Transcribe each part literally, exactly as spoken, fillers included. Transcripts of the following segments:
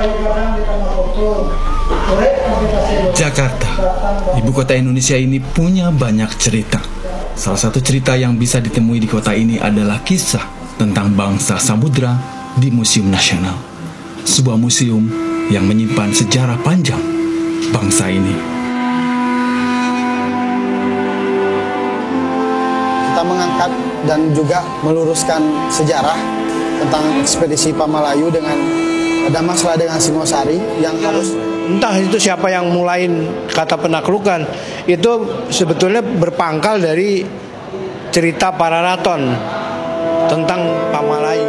Jakarta, ibu kota Indonesia ini punya banyak cerita. Salah satu cerita yang bisa ditemui di kota ini adalah kisah tentang bangsa samudra di Museum Nasional. Sebuah museum yang menyimpan sejarah panjang bangsa ini. Kita mengangkat dan juga meluruskan sejarah tentang ekspedisi Pamalayu dengan Damasraya dengan Singosari yang harus entah itu siapa yang mulain kata penaklukan, itu sebetulnya berpangkal dari cerita Pararaton tentang Pamalayu.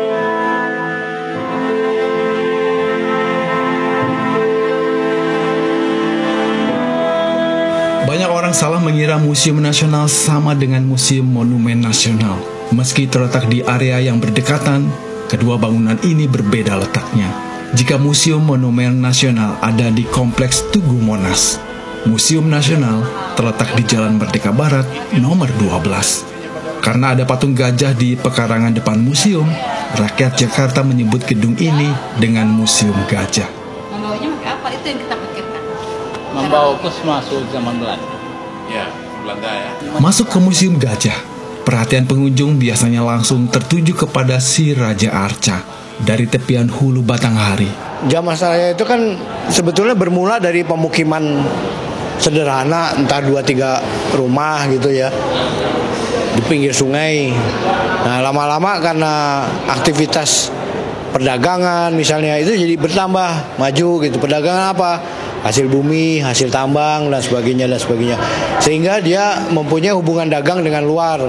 Banyak orang salah mengira Museum Nasional sama dengan Museum Monumen Nasional. Meski terletak di area yang berdekatan, kedua bangunan ini berbeda letaknya. Jika Museum Monumen Nasional ada di Kompleks Tugu Monas, Museum Nasional terletak di Jalan Merdeka Barat nomor dua belas. Karena ada patung gajah di pekarangan depan museum, rakyat Jakarta menyebut gedung ini dengan Museum Gajah. Membawanya pakai apa? Itu yang kita pikirkan. Membawa kus masuk zaman Belanda. Ya, Belanda ya. Masuk ke Museum Gajah, perhatian pengunjung biasanya langsung tertuju kepada si Raja Arca dari tepian hulu Batanghari. Damasraya itu kan sebetulnya bermula dari pemukiman sederhana, entah dua tiga rumah gitu ya, di pinggir sungai. Nah, lama-lama karena aktivitas perdagangan misalnya itu jadi bertambah maju gitu. Perdagangan apa? Hasil bumi, hasil tambang dan sebagainya dan sebagainya. Sehingga dia mempunyai hubungan dagang dengan luar.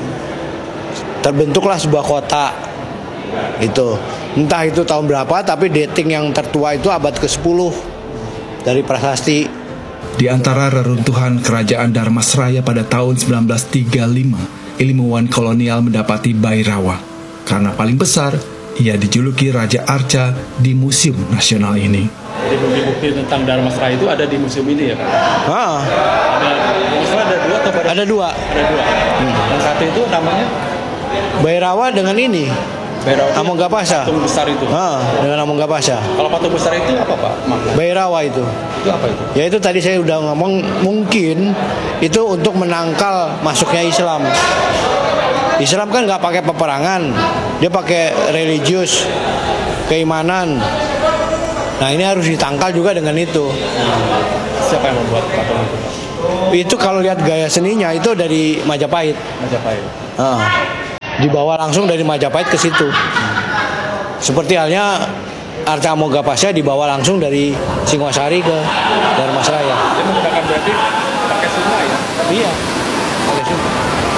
Terbentuklah sebuah kota. Itu entah itu tahun berapa, tapi dating yang tertua itu abad ke sepuluh dari prasasti. Di antara reruntuhan kerajaan Dharmasraya pada tahun sembilan belas tiga puluh lima, ilmuwan kolonial mendapati Bhairawa. Karena paling besar, ia dijuluki Raja Arca di Museum Nasional ini. Jadi bukti-bukti tentang Dharmasraya itu ada di museum ini ya, Pak? Ah. Ada, ada dua atau ada dua? Ada dua. Hmm. Yang satu itu namanya Bhairawa dengan ini. Amonggapasa. Patung besar itu. Ah, dengan Amonggapasa. Kalau patung besar itu apa, Pak? Makna? Bhairawa itu. Itu apa itu? Ya itu tadi saya udah ngomong, mungkin itu untuk menangkal masuknya Islam. Islam kan nggak pakai peperangan, dia pakai religius, keimanan. Nah ini harus ditangkal juga dengan itu. Siapa yang membuat patung itu? Itu kalau lihat gaya seninya itu dari Majapahit. Majapahit. Ah. Dibawa langsung dari Majapahit ke situ. Seperti halnya Arca Amonggapasa dibawa langsung dari Singosari ke Dharmasraya. Dia menggunakan berarti pakai sungai ya? Iya, pakai sungai.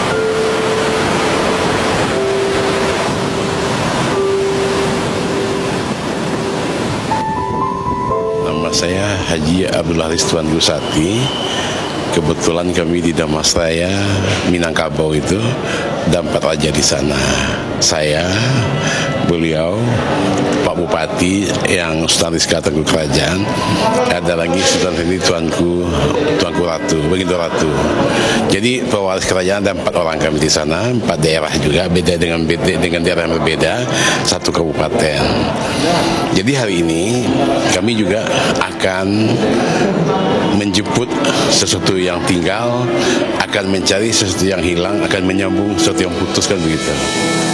Nama saya Haji Abdul Haris Tuan Gusati. Kebetulan kami di Dharmasraya, Minangkabau itu, dan empat raja di sana. Saya, beliau, Pak Bupati yang Sultan Rizka Tengku Kerajaan, ada lagi Sultan ini Tuanku, Tuanku Ratu, begitu Ratu. Jadi pewaris kerajaan ada empat orang kami di sana, empat daerah juga, beda dengan beda dengan daerah yang berbeda, satu kabupaten. Jadi hari ini kami juga akan menjemput sesuatu yang tinggal, akan mencari sesuatu yang hilang, akan menyambung sesuatu yang putus, kan begitu.